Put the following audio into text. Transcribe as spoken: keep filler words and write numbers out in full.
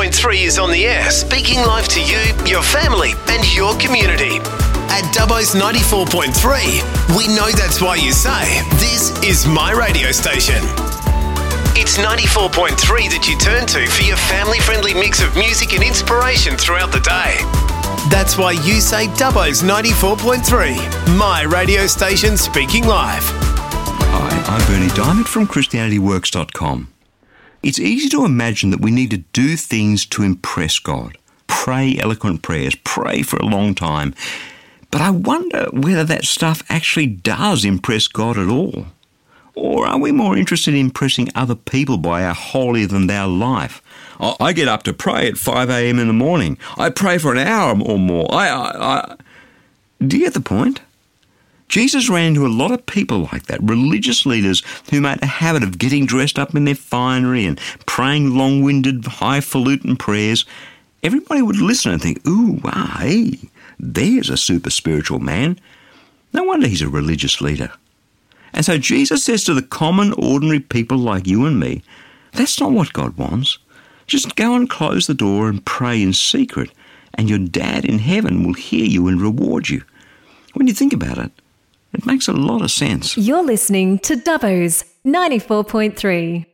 point three is on the air, speaking live to you, your family and your community. At Dubbo's ninety-four point three, we know that's why you say, this is my radio station. It's ninety-four point three that you turn to for your family-friendly mix of music and inspiration throughout the day. That's why you say Dubbo's ninety-four point three, my radio station speaking live. Hi, I'm Bernie Diamond from Christianity Works dot com. It's easy to imagine that we need to do things to impress God. Pray eloquent prayers, pray for a long time. But I wonder whether that stuff actually does impress God at all. Or are we more interested in impressing other people by our holier-than-thou life? I get up to pray at five a.m. in the morning. I pray for an hour or more. I, I, I... Do you get the point? Jesus ran into a lot of people like that, religious leaders who made a habit of getting dressed up in their finery and praying long-winded, highfalutin prayers. Everybody would listen and think, ooh, wow, hey, there's a super spiritual man. No wonder he's a religious leader. And so Jesus says to the common, ordinary people like you and me, that's not what God wants. Just go and close the door and pray in secret, and your dad in heaven will hear you and reward you. When you think about it, it makes a lot of sense. You're listening to Dubbo's ninety-four point three.